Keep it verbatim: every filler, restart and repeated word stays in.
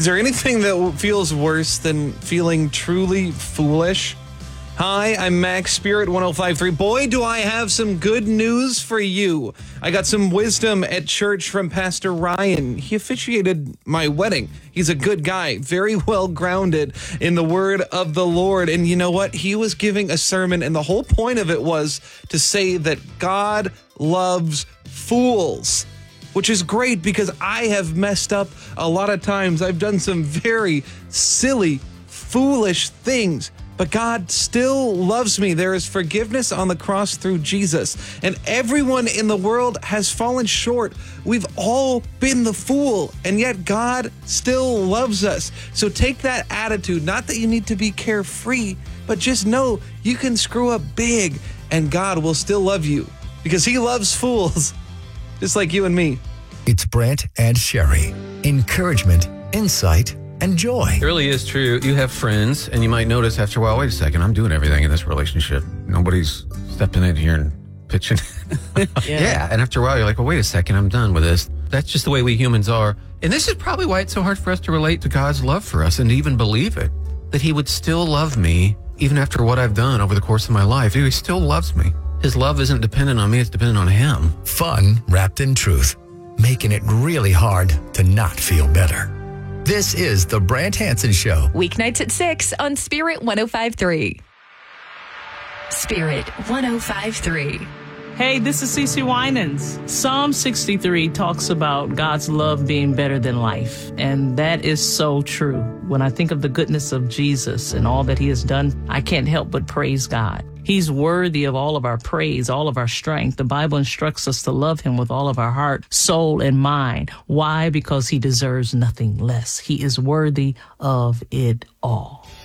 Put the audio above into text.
Is there anything that feels worse than feeling truly foolish? Hi, I'm Max Spirit one oh five point three. Boy, do I have some good news for you. I got some wisdom at church from Pastor Ryan. He officiated my wedding. He's a good guy, very well grounded in the word of the Lord. And you know what? He was giving a sermon, and the whole point of it was to say that God loves fools, which is great because I have messed up a lot of times. I've done some very silly, foolish things. But God still loves me. There is forgiveness on the cross through Jesus. And everyone in the world has fallen short. We've all been the fool, and yet God still loves us. So take that attitude, not that you need to be carefree, but just know you can screw up big and God will still love you because he loves fools, just like you and me. It's Brant and Sherry. Encouragement, insight, and joy. It really is true. You have friends, and you might notice after a while, wait a second, I'm doing everything in this relationship. Nobody's stepping in here and pitching. yeah. yeah. And after a while, you're like, well, wait a second, I'm done with this. That's just the way we humans are. And this is probably why it's so hard for us to relate to God's love for us and to even believe it, that he would still love me even after what I've done over the course of my life. He still loves me. His love isn't dependent on me, it's dependent on him. Fun wrapped in truth, making it really hard to not feel better. This is The Brant Hansen Show. Weeknights at six on Spirit one oh five point three. Spirit one oh five point three. Hey, this is Cece Winans. Psalm sixty-three talks about God's love being better than life. And that is so true. When I think of the goodness of Jesus and all that he has done, I can't help but praise God. He's worthy of all of our praise, all of our strength. The Bible instructs us to love him with all of our heart, soul, and mind. Why? Because he deserves nothing less. He is worthy of it all.